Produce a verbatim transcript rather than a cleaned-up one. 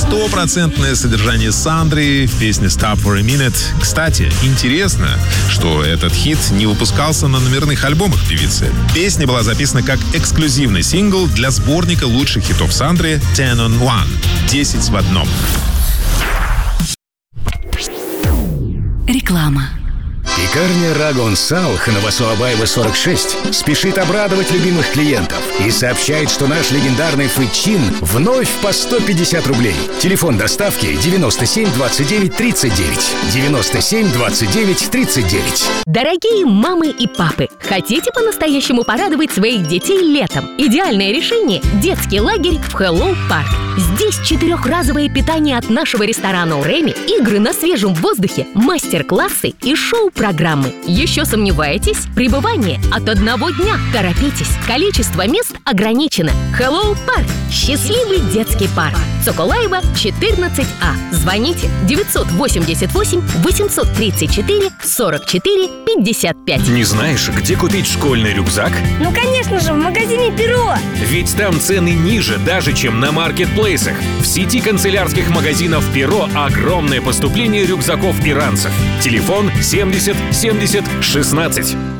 стопроцентное содержание Сандры в песне «Stop for a Minute». Кстати, интересно, что этот хит не выпускался на номерных альбомах певицы. Песня была записана как эксклюзивный сингл для сборника лучших хитов Сандры «ten on one» — десять в одном. Реклама. Пекарня Рагон Салх на Басуабаева сорок шесть спешит обрадовать любимых клиентов и сообщает, что наш легендарный фычин вновь по сто пятьдесят рублей. Телефон доставки девяносто семь двадцать девять тридцать девять. девяносто семь двадцать девять тридцать девять. Дорогие мамы и папы, хотите по-настоящему порадовать своих детей летом? Идеальное решение – детский лагерь в Hello Park. Здесь четырехразовое питание от нашего ресторана «Уреми», игры на свежем воздухе, мастер-классы и шоу-программы. Еще сомневаетесь? Пребывание от одного дня. Торопитесь, количество мест ограничено. Hello Park – счастливый детский парк. Соколаева, четырнадцать А. Звоните девятьсот восемьдесят восемь восемьсот тридцать четыре сорок четыре пятьдесят пять. Не знаешь, где купить школьный рюкзак? Ну, конечно же, в магазине «Перо». Ведь там цены ниже даже, чем на маркетплейсах. В сети канцелярских магазинов «Перо» огромное поступление рюкзаков иранцев. Телефон семьдесят семьдесят шестнадцать.